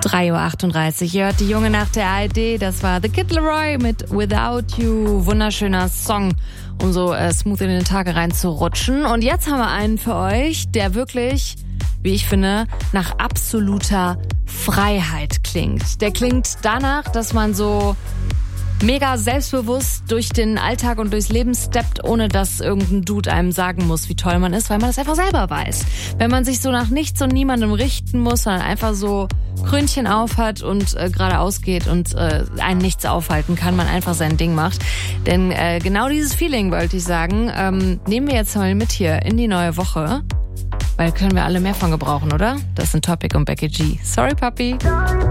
3:38 Uhr. Ihr hört die Junge nach der ARD. Das war The Kid Laroi mit Without You. Wunderschöner Song, um so smooth in den Tag reinzurutschen. Und jetzt haben wir einen für euch, der wirklich, wie ich finde, nach absoluter Freiheit klingt. Der klingt danach, dass man so mega selbstbewusst durch den Alltag und durchs Leben steppt, ohne dass irgendein Dude einem sagen muss, wie toll man ist, weil man das einfach selber weiß. Wenn man sich so nach nichts und niemandem richten muss, sondern einfach so Krönchen auf hat und geradeaus geht und einen nichts aufhalten kann, man einfach sein Ding macht. Denn genau dieses Feeling, wollte ich sagen, nehmen wir jetzt mal mit hier in die neue Woche, weil können wir alle mehr von gebrauchen, oder? Das sind Topic und Becky G. Sorry, Papi.